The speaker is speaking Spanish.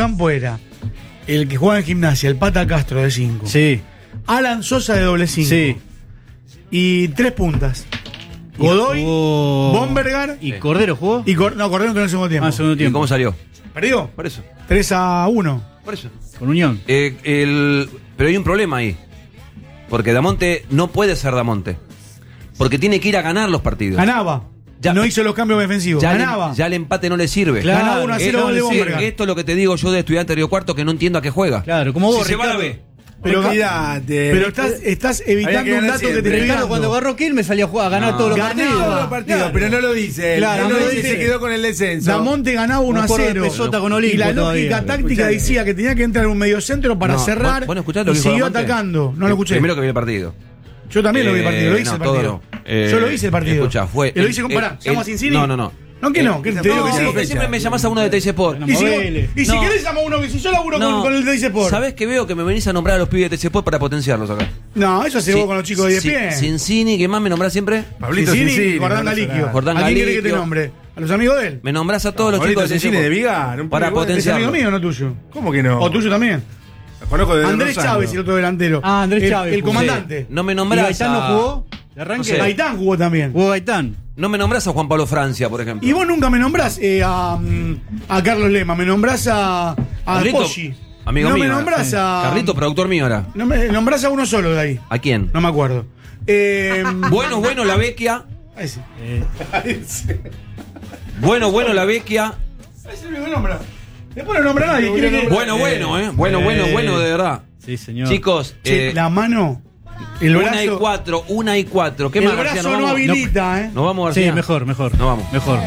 campo era el que jugaba en Gimnasia, el Pata Castro de 5. Sí. Alan Sosa de doble 5. Sí. Y 3 puntas. Godoy, Bombergar. ¿Y Cordero jugó? No, Cordero entró en el segundo tiempo. segundo ¿Y tiempo. cómo salió? ¿Perdió? Por eso. 3-1. Por eso. Con Unión. Pero hay un problema ahí. Porque Damonte no puede ser Damonte. Porque tiene que ir a ganar los partidos. Ganaba. No hizo los cambios defensivos. Ganaba. Ya el empate no le sirve. Claro, ganaba 1-0 gol de Bombergar. Esto es lo que te digo yo de estudiante de Río Cuarto, que no entiendo a qué juega. Claro, como vos, Si se va a la Ricardo. B. Pero, Olvídate. pero estás evitando un dato que te estoy Ricardo, dando. cuando agarró Quilmes me salía a jugar, a ganar todos los ganaba. partidos. Todos los partidos, pero no lo dice. Claro, Él no no lo dice, dice. se quedó con el descenso. Damonte ganaba Me acuerdo de 1-0. Pesota con Olimpo Y la lógica todavía. táctica Escuchá. decía que tenía que entrar un mediocentro para No, cerrar. bueno, escuchá lo y que dijo siguió Damonte. atacando. No lo escuché. Primero que vi el partido. Yo también lo vi el partido. Lo hice el no, todo partido. no. Yo lo hice el partido. Escuchá, fue. Lo hice con Pará. ¿Llamo a Cincini? No. No, que no. Que te digo que sí. Porque siempre me llamás a uno de Teis Sport. Y si, Vélez. y si No. querés llamo a uno que si yo laburo No. con el de Sport. ¿Sabés que veo que me venís a nombrar a los pibes de Teis Sport para potenciarlos acá? No, eso hace vos con los chicos de ESPN. Cincini, ¿qué más me nombrás siempre? Pablito Cincini, Cincini, Jordán no lo Galiquio. sonaba. Jordán ¿A quién querés que te Galiquio. nombre? ¿A los amigos de él? Me nombrás a todos los Pablito chicos de Teis Cincini de Sport. Vigar. un Para pibe bueno. ¿Es amigo potenciarlo. mío o no tuyo? ¿Cómo que no? ¿O tuyo también? Lo conozco de Andrés dos años. Chávez, el otro delantero. Ah, Andrés Chávez El jugó. comandante. No me ¿Y nombrás Gaitán no a... jugó? ¿De arranque? No sé. Gaitán jugó también. Jugó Gaitán. No me nombrás a Juan Pablo Francia, por ejemplo. Y vos nunca me nombrás a Carlos Lema, me nombrás a Carlito, Poggi. amigo no mío. me nombrás Sí. a. Carlito, productor mío ahora. No me nombrás a uno solo de ahí. ¿A quién? No me acuerdo. Bueno, la Vecchia. Ese. Bueno, la Vecchia. Ese es el único que nombra. Después no nombra a nadie. ¿Quiere que- Bueno, de verdad. Sí, señor. Chicos, Che, la mano. El 1 y brazo. 4, 1 y 4. ¿Qué El más, García? brazo no habilita, Nos vamos, Sí, García. mejor. Nos vamos. Mejor.